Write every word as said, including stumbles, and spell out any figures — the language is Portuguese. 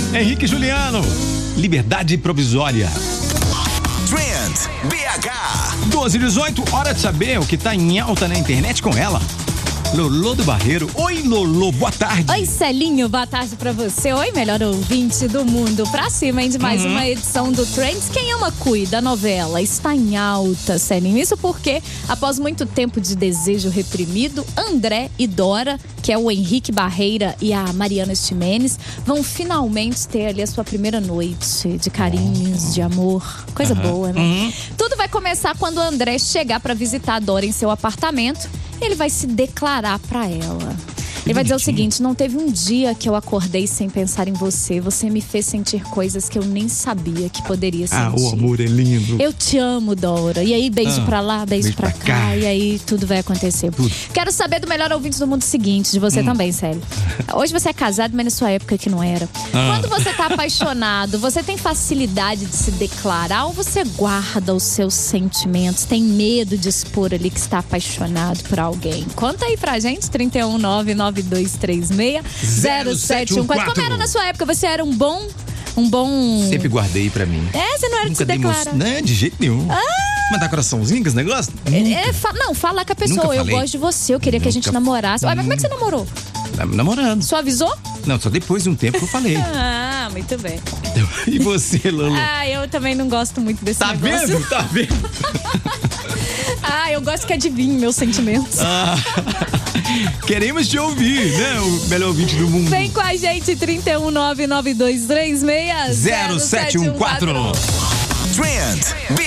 Henrique e Juliano, Liberdade Provisória. Trend B H. doze e dezoito, hora de saber o que tá em alta na internet com ela. Lolô do Barreiro. Oi, Lolô, boa tarde. Oi, Celinho, boa tarde pra você. Oi, melhor ouvinte do mundo. Pra cima, hein, de mais uhum. uma edição do Trends. Quem ama cuida, a novela está em alta, Celinho. Isso porque, após muito tempo de desejo reprimido, André e Dora, que é o Henrique Barreira e a Mariana Ximenes, vão finalmente ter ali a sua primeira noite de carinhos, de amor. Coisa uhum. boa, né? Uhum. Tudo vai começar quando o André chegar pra visitar a Dora em seu apartamento. Ele vai se declarar pra ela. Ele vai dizer o seguinte: não teve um dia que eu acordei sem pensar em você. Você me fez sentir coisas que eu nem sabia que poderia sentir. Ah, o amor é lindo. Eu te amo, Dora. E aí, beijo ah, pra lá, beijo, beijo pra, pra cá, cá. E aí, tudo vai acontecer. Tudo. Quero saber do melhor ouvinte do mundo seguinte, de você hum. também, Célio. Hoje você é casado, mas na sua época que não era. Ah. Quando você tá apaixonado, você tem facilidade de se declarar ou você guarda os seus sentimentos? Tem medo de expor ali que está apaixonado por alguém? Conta aí pra gente, trinta e um, nove nove dois três seis, zero sete um quatro. Como era na sua época? Você era um bom... Um bom... Sempre guardei pra mim. É, você não era de se declarar. Não, de jeito nenhum. Ah. Mandar coraçãozinho com esse negócio? É, é, fa... Não, falar com a pessoa. Eu gosto de você, eu queria Nunca. que a gente namorasse. Olha, mas como é que você namorou? Namorando. Só avisou? Não, só depois de um tempo que eu falei. Ah, muito bem. E você, Lolo? Ah, eu também não gosto muito desse tá negócio. Tá vendo? Tá vendo? Ah, eu gosto que adivinhe meus sentimentos. Ah, queremos te ouvir, né? O melhor ouvinte do mundo. Vem com a gente, trinta e um, nove nove dois três seis, zero sete um quatro. Trend